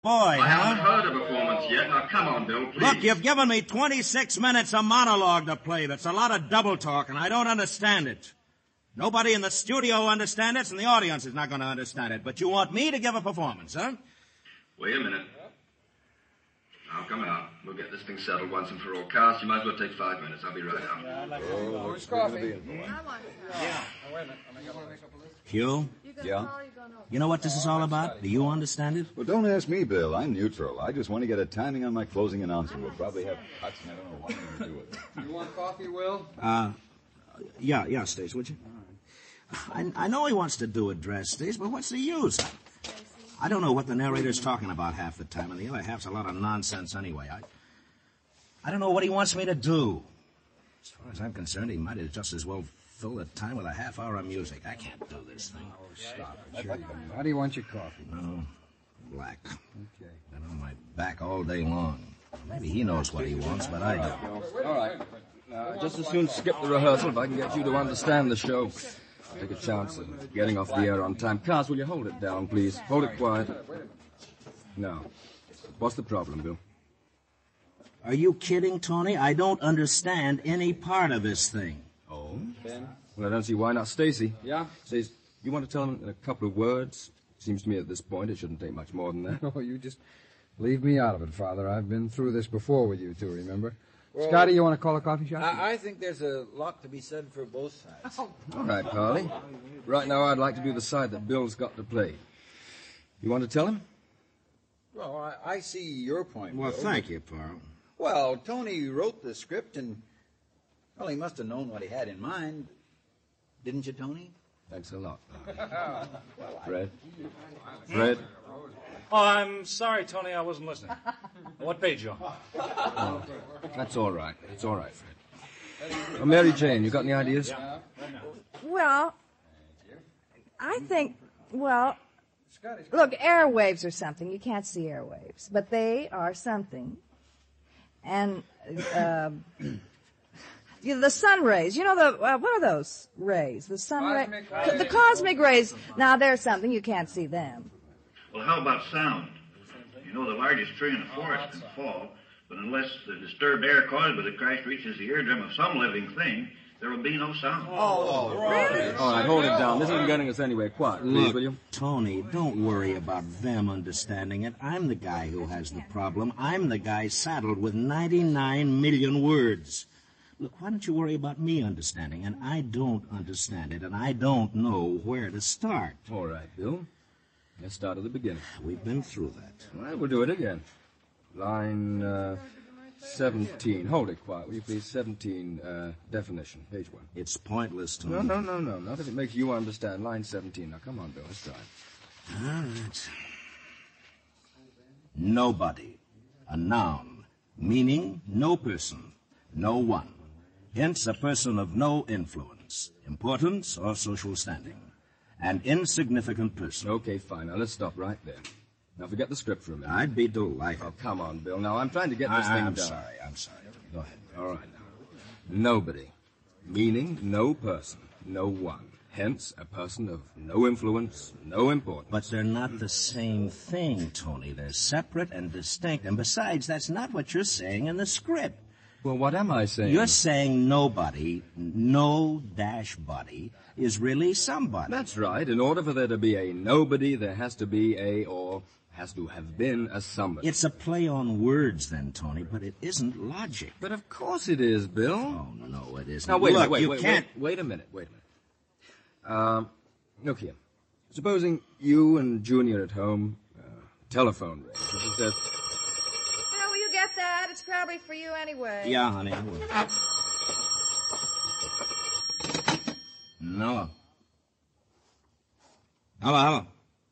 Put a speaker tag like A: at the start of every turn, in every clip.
A: boy,
B: I haven't heard a performance yet. Now, come on, Bill, please.
A: Look, you've given me 26 minutes of monologue to play. That's a lot of double talk, and I don't understand it. Nobody in the studio understands it, and the audience is not going to understand it. But you want me to give a performance, huh?
B: Wait a minute. Now, come out. We'll get this thing settled once and for all. Cast, you might as well take 5 minutes. I'll be right out.
C: Where's coffee?
A: Yeah.
C: Wait a minute. I got to make up a list.
A: Hugh?
D: Yeah?
A: You know what this is all about? Do you understand it?
D: Well, don't ask me, Bill. I'm neutral. I just want to get a timing on my closing announcement. We'll probably have cuts, and I don't know what I'm going to do with it.
C: You want coffee, Will?
A: Yeah, Stace, would you? I know he wants to do a dress, Stace, but what's the use? I don't know what the narrator's talking about half the time, and the other half's a lot of nonsense anyway. I don't know what he wants me to do. As far as I'm concerned, he might have just as well fill the time with a half hour of music. I can't do this thing.
C: Oh, stop it. Sure. How do you want your coffee?
A: No, black.
C: Okay.
A: Been on my back all day long. Maybe he knows what he wants, but I don't.
E: All right. Just as soon skip the rehearsal if I can get you to understand the show. Take a chance of getting off the air on time. Cass, will you hold it down, please? Hold it quiet. Now, what's the problem, Bill?
A: Are you kidding, Tony? I don't understand any part of this thing.
E: Oh? Ben? Well, I don't see why not. Stacy.
C: Yeah?
E: Stacy, you want to tell him in a couple of words? Seems to me at this point it shouldn't take much more than that.
C: No, you just leave me out of it, Father. I've been through this before with you two, remember? Well, Scotty, you want to call a coffee shop?
F: I think there's a lot to be said for both sides.
E: All right, Carly. Right now I'd like to do the side that Bill's got to play. You want to tell him?
F: Well, I see your point,
A: Well,
F: Bill.
A: thank you, Pearl.
F: Well, Tony wrote the script, and, well, he must have known what he had in mind. Didn't you, Tony?
E: Thanks a lot. Fred? Fred?
G: Oh, I'm sorry, Tony, I wasn't listening. What page you on?
E: Oh, that's all right. It's all right, Fred. Mary Jane, you got any ideas?
H: Well, I think, look, airwaves are something. You can't see airwaves, but they are something. And the sun rays, you know, what are those rays? The sun rays, the cosmic rays. Now, they're something. You can't see them.
I: Well, how about sound? You know, the largest tree in the forest can fall, but unless the disturbed air caused by the crash reaches the eardrum of some living thing, there will be no sound.
H: Oh, really?
E: All right, hold it down. This isn't getting us anywhere. Quiet, please,
A: Look,
E: will you?
A: Tony, don't worry about them understanding it. I'm the guy who has the problem. I'm the guy saddled with 99 million words. Look, why don't you worry about me understanding? And I don't understand it, and I don't know where to start.
E: All right, Bill. Let's start at the beginning.
A: We've been through that.
E: All right, we'll do it again. Line 17. Hold it quiet, will you please? 17, definition, page 1.
A: It's pointless, Tony.
E: No. Not if it makes you understand. Line 17. Now, come on, Bill, let's try it.
A: All right. Nobody. A noun. Meaning no person. No one. Hence a person of no influence, importance, or social standing. An insignificant person.
E: Okay, fine. Now, let's stop right there. Now, forget the script for a minute.
A: I'd be delighted.
E: Oh, come on, Bill. Now, I'm trying to get this thing
A: I'm
E: done.
A: I'm sorry. Go ahead.
E: All right, now. Nobody. Meaning no person. No one. Hence, a person of no influence, no importance.
A: But they're not the same thing, Tony. They're separate and distinct. And besides, that's not what you're saying in the script.
E: Well, what am I saying?
A: You're saying nobody, no-body, is really somebody.
E: That's right. In order for there to be a nobody, there has to be has to have been a somebody.
A: It's a play on words then, Tony, but it isn't logic.
E: But of course it is, Bill.
A: Oh, no, it isn't.
E: Now, wait
A: Look,
E: a minute,
A: you can't...
E: Wait a minute. Look here. Supposing you and Junior at home, telephone rings. She says...
H: Bill, will you get that? It's probably for you anyway.
A: Yeah, honey, I will. No. Hello.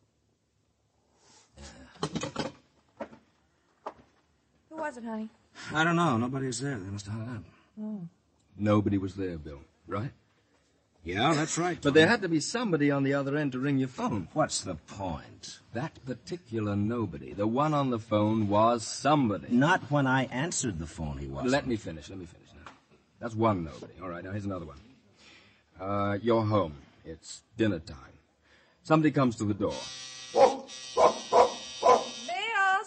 H: Who was it, honey?
A: I don't know. Nobody's there. They must have hung up.
H: Oh.
E: Nobody was there, Bill, right?
A: Yeah, that's right.
E: But there had to be somebody on the other end to ring your phone.
A: What's the point?
E: That particular nobody, the one on the phone, was somebody.
A: Not when I answered the phone, he wasn't.
E: Let me finish now. That's one nobody. All right, now here's another one. You're home. It's dinner time. Somebody comes to the door.